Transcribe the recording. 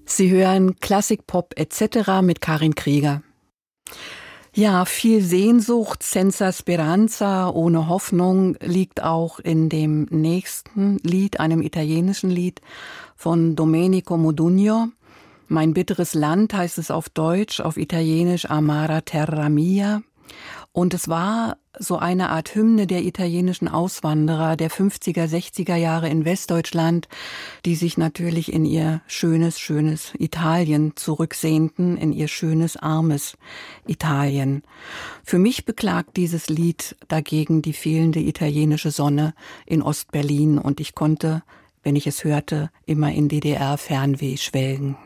Sie hören Klassikpop etc. mit Karin Krieger. Ja, viel Sehnsucht, senza speranza, ohne Hoffnung, liegt auch in dem nächsten Lied, einem italienischen Lied von Domenico Modugno. Mein bitteres Land heißt es auf Deutsch, auf Italienisch Amara Terra Mia. Und es war so eine Art Hymne der italienischen Auswanderer der 50er, 60er Jahre in Westdeutschland, die sich natürlich in ihr schönes Italien zurücksehnten, in ihr schönes, armes Italien. Für mich beklagt dieses Lied dagegen die fehlende italienische Sonne in Ostberlin und ich konnte, wenn ich es hörte, immer in DDR-Fernweh schwelgen.